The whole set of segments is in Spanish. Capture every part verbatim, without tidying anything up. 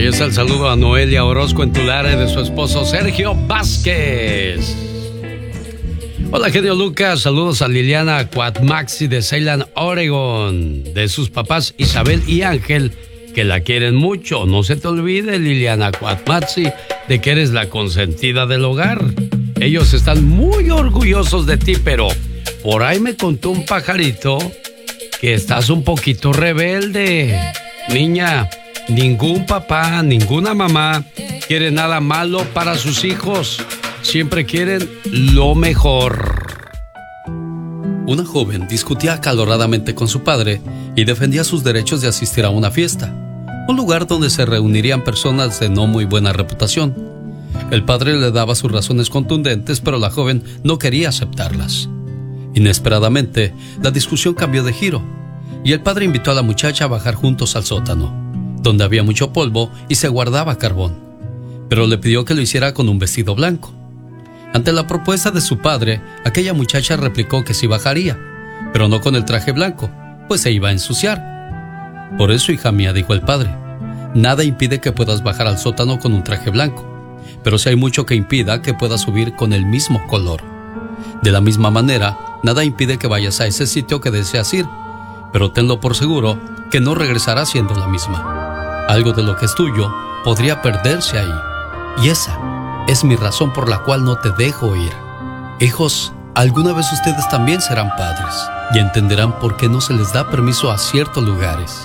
Ahí está el saludo a Noelia Orozco en Tulare de su esposo Sergio Vázquez. Hola, genio Lucas. Saludos a Liliana Cuatmaxi de Ceylan, Oregon, de sus papás Isabel y Ángel, que la quieren mucho. No se te olvide, Liliana Cuatmaxi, de que eres la consentida del hogar. Ellos están muy orgullosos de ti, pero por ahí me contó un pajarito que estás un poquito rebelde. Niña, ningún papá, ninguna mamá quiere nada malo para sus hijos. Siempre quieren lo mejor. Una joven discutía acaloradamente con su padre y defendía sus derechos de asistir a una fiesta, un lugar donde se reunirían personas de no muy buena reputación. El padre le daba sus razones contundentes, pero la joven no quería aceptarlas. Inesperadamente, la discusión cambió de giro, y el padre invitó a la muchacha a bajar juntos al sótano, donde había mucho polvo y se guardaba carbón, pero le pidió que lo hiciera con un vestido blanco. Ante la propuesta de su padre, aquella muchacha replicó que sí bajaría, pero no con el traje blanco, pues se iba a ensuciar. Por eso, hija mía, dijo el padre, nada impide que puedas bajar al sótano con un traje blanco, pero sí hay mucho que impida que puedas subir con el mismo color. De la misma manera, nada impide que vayas a ese sitio que deseas ir, pero tenlo por seguro que no regresarás siendo la misma. Algo de lo que es tuyo podría perderse ahí, y esa es mi razón por la cual no te dejo ir. Hijos, alguna vez ustedes también serán padres y entenderán por qué no se les da permiso a ciertos lugares.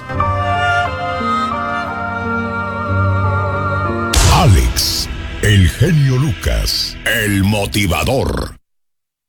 Alex, el genio Lucas, el motivador.